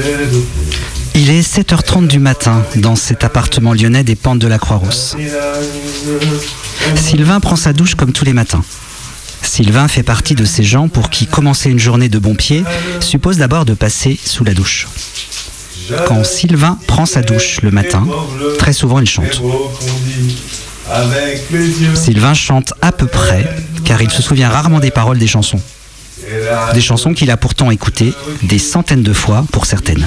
Il est 7h30 du matin dans cet appartement lyonnais des pentes de la Croix-Rousse. Sylvain prend sa douche comme tous les matins. Sylvain fait partie de ces gens pour qui commencer une journée de bon pied suppose d'abord de passer sous la douche. Quand Sylvain prend sa douche le matin, très souvent il chante. Sylvain chante à peu près, car il se souvient rarement des paroles des chansons. Des chansons qu'il a pourtant écoutées des centaines de fois pour certaines.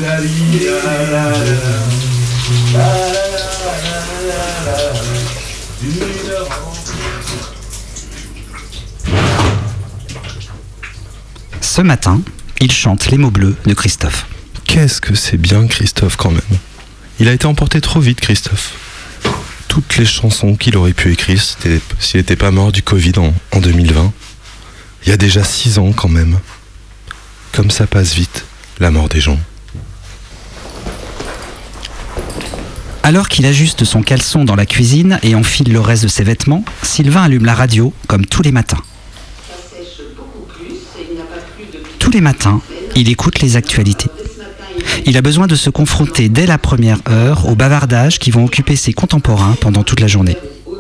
Ce matin, il chante Les mots bleus de Christophe. Qu'est-ce que c'est bien Christophe quand même. Il a été emporté trop vite Christophe. Toutes les chansons qu'il aurait pu écrire s'il n'était pas mort du Covid en 2020. Il y a déjà 6 ans quand même. Comme ça passe vite, la mort des gens. Alors qu'il ajuste son caleçon dans la cuisine et enfile le reste de ses vêtements, Sylvain allume la radio comme tous les matins. Tous les matins, il écoute les actualités. Il a besoin de se confronter dès la première heure aux bavardages qui vont occuper ses contemporains pendant toute la journée.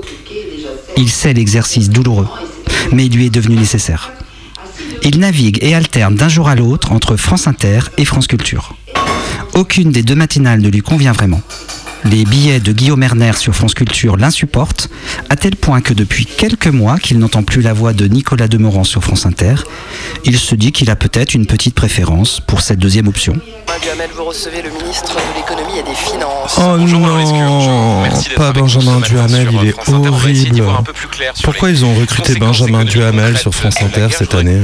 Il sait l'exercice douloureux, mais il lui est devenu nécessaire. Il navigue et alterne d'un jour à l'autre entre France Inter et France Culture. Aucune des deux matinales ne lui convient vraiment. Les billets de Guillaume Erner sur France Culture l'insupportent, à tel point que depuis quelques mois qu'il n'entend plus la voix de Nicolas Demorand sur France Inter, il se dit qu'il a peut-être une petite préférence pour cette deuxième option. Duhamel, vous recevez le ministre de l'économie et des finances. Oh non, pas Benjamin Duhamel, il est horrible. Pourquoi ils ont recruté Benjamin Duhamel sur France Inter cette année?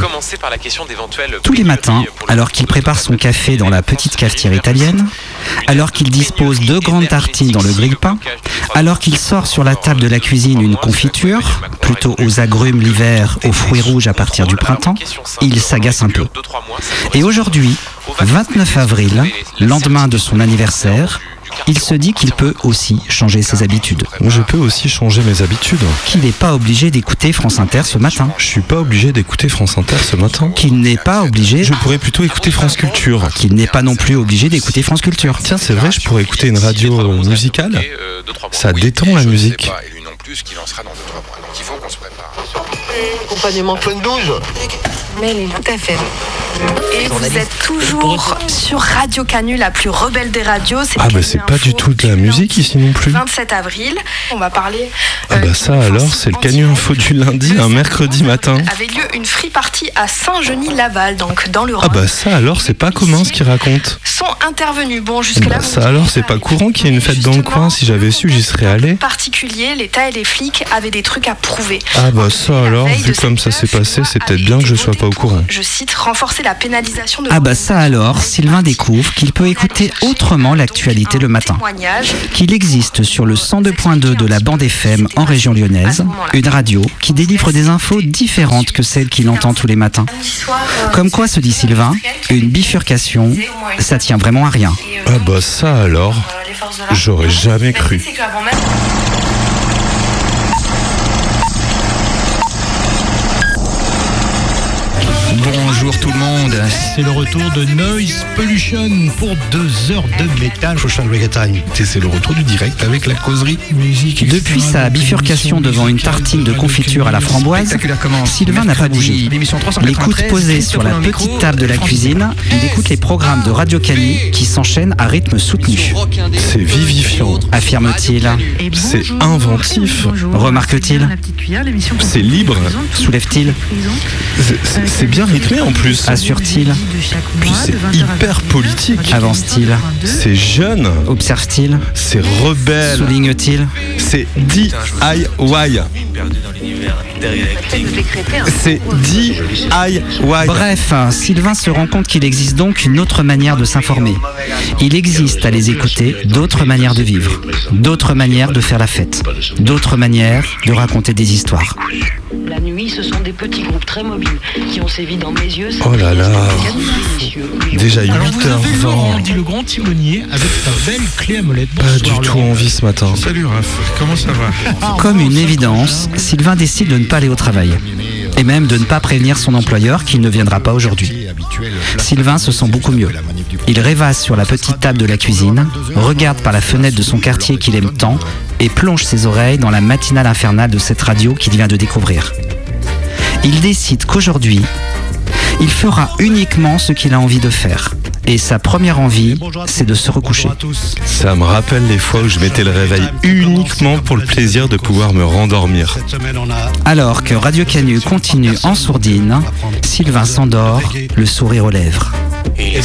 Tous les matins, alors qu'il prépare son café dans la petite cafetière italienne, alors qu'il dispose 2 grandes tartines dans le grille-pain, alors qu'il sort sur la table de la cuisine une confiture, plutôt aux agrumes l'hiver, aux fruits rouges à partir du printemps, il s'agace un peu. Et aujourd'hui, 29 avril, lendemain de son anniversaire, il se dit qu'il peut aussi changer ses habitudes. Je peux aussi changer mes habitudes. Qu'il n'est pas obligé d'écouter France Inter ce matin. Je suis pas obligé d'écouter France Inter ce matin. Qu'il n'est pas obligé... Je pourrais plutôt écouter France Culture. Qu'il n'est pas non plus obligé d'écouter France Culture. Tiens, c'est vrai, je pourrais écouter une radio musicale. Ça détend la musique. Et lui non plus, qu'il en sera dans 2-3 mois. Donc il faut qu'on se prépare. Accompagnement plein de 12. Mais tout à fait. Et vous êtes toujours sur Radio Canu, la plus rebelle des radios. C'est pas du tout de la musique ici non plus. 27 avril, on va parler... ça alors, c'est le Canu Info du lundi, un mercredi matin. Avait lieu une free party à Saint-Genis-Laval, donc dans le Rhône. Ça alors, c'est pas commun ce qu'ils racontent. Sont intervenus. Bon, jusque-là... ça alors, c'est pas courant qu'il y ait une fête dans le coin. Si j'avais su, j'y serais allé. En particulier, l'État et les flics avaient des trucs à prouver. Ça alors, vu comme ça s'est passé, c'est peut-être bien que je sois pas au courant. Je cite, renforcer la pénalisation de... ça alors, Sylvain découvre qu'il peut écouter autrement l'actualité le matin. Qu'il existe sur le 102.2 de la bande FM en région lyonnaise, une radio qui délivre des infos différentes que celles qu'il entend tous les matins. Comme quoi, se dit Sylvain, une bifurcation, ça tient vraiment à rien. Ça alors, j'aurais jamais cru. Bonjour tout le monde, c'est le retour de Noise Pollution pour 2 heures de métal. C'est le retour du direct avec la causerie musique. Depuis sa bifurcation devant une tartine de confiture à la framboise, Sylvain n'a pas bougé. Les coudes posés sur la petite table de la cuisine, il écoute les programmes de Radio Canu qui s'enchaînent à rythme soutenu. C'est vivifiant, affirme-t-il. C'est inventif, remarque-t-il. C'est libre, soulève-t-il. C'est bien rythmé en plus, assure-t-il. Puis c'est hyper politique, avance-t-il. C'est jeune, observe-t-il. C'est rebelle, souligne-t-il. C'est DIY. C'est DIY. Bref, Sylvain se rend compte qu'il existe donc une autre manière de s'informer. Il existe à les écouter d'autres manières de vivre, d'autres manières de faire la fête, d'autres manières de raconter des histoires. La nuit, ce sont des petits groupes très mobiles qui ont sévi dans mes yeux. Oh là là, déjà 8h20. Dit le grand timonier avec ta belle clé à molette. Pas du tout envie ce matin. Salut Raph, comment ça va? Comme une évidence, Sylvain décide de ne pas aller au travail. Et même de ne pas prévenir son employeur qu'il ne viendra pas aujourd'hui. Sylvain se sent beaucoup mieux. Il rêvasse sur la petite table de la cuisine, regarde par la fenêtre de son quartier qu'il aime tant et plonge ses oreilles dans la matinale infernale de cette radio qu'il vient de découvrir. Il décide qu'aujourd'hui, il fera uniquement ce qu'il a envie de faire. Et sa première envie, c'est de se recoucher. Ça me rappelle les fois où je mettais le réveil uniquement pour le plaisir de pouvoir me rendormir. Alors que Radio Canu continue en sourdine, Sylvain s'endort, le sourire aux lèvres. Et